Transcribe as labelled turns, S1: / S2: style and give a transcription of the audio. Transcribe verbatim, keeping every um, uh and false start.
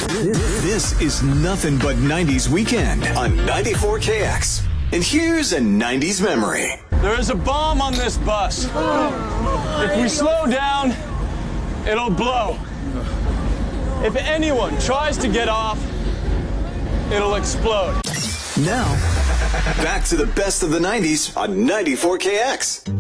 S1: This is nothing but nineties weekend on ninety-four K X. And here's a nineties memory.
S2: There is a bomb on this bus. If we slow down, it'll blow. If anyone tries to get off, it'll explode.
S1: Now, back to the best of the nineties on ninety-four K X.